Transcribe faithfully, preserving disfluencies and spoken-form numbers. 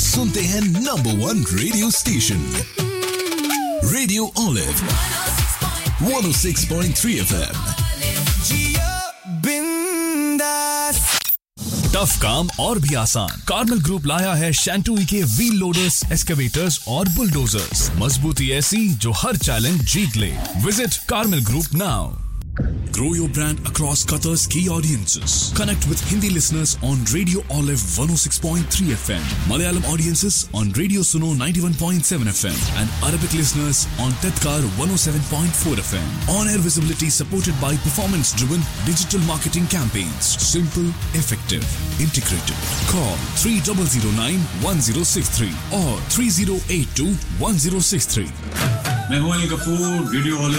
सुनते हैं number one radio station radio olive one oh six point three F M। Tough काम और भी आसान, कार्मल ग्रुप लाया है शैंटूई के व्हील लोडर्स, एक्सकेवेटर्स और बुलडोजर्स। मजबूती ऐसी जो हर चैलेंज जीत ले। Visit Carmel group now. Grow your brand across Qatar's key audiences. Connect with Hindi listeners on Radio Olive one oh six point three F M, Malayalam audiences on Radio Suno ninety-one point seven F M, and Arabic listeners on Tedkar one oh seven point four F M. On-air visibility supported by performance-driven digital marketing campaigns. Simple, effective, integrated. Call three zero zero nine one zero six three or three zero eight two one zero six three. मैं हूं Anil Kapoor, radio